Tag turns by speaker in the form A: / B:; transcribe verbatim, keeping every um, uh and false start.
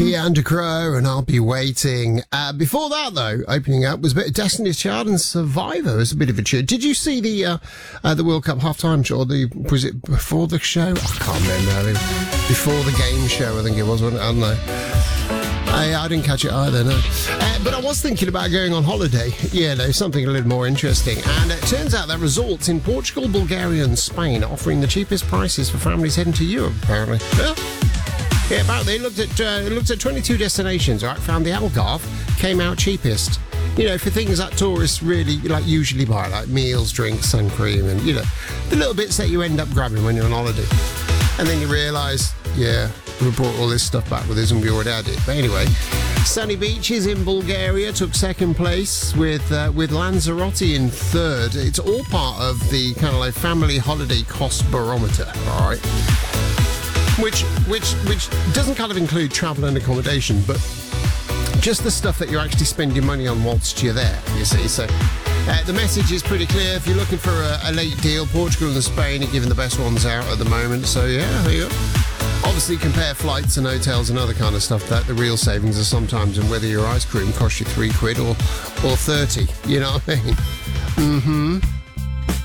A: Keandra Crow and I'll Be Waiting. Uh, before that, though, opening up was a bit of Destiny's Child and Survivor. It was a bit of a tune. Did you see the uh, uh, the World Cup halftime show? Or the was it before the show? I can't remember. Before the game show, I think it was. Wasn't it? I don't know. I, I didn't catch it either, no. Uh, but I was thinking about going on holiday. Yeah, no, something a little more interesting. And it turns out that resorts in Portugal, Bulgaria and Spain are offering the cheapest prices for families heading to Europe, apparently. Yeah. Yeah, apparently they looked at uh, looked at twenty-two destinations, right? Found the Algarve came out cheapest. You know, for things that tourists really like usually buy, like meals, drinks, sun cream, and you know, the little bits that you end up grabbing when you're on holiday. And then you realise, yeah, we brought all this stuff back with us and we already had it. But anyway, sunny beaches in Bulgaria took second place with uh, with Lanzarote in third. It's all part of the kind of like family holiday cost barometer, all right? Which, which, which doesn't kind of include travel and accommodation, but just the stuff that you're actually spending money on whilst you're there, you see. So uh, the message is pretty clear. If you're looking for a, a late deal, Portugal and Spain are giving the best ones out at the moment. So yeah, there you go. Obviously compare flights and hotels and other kind of stuff. That the real savings are sometimes in whether your ice cream costs you three quid or, or thirty. You know what I mean? Mm-hmm.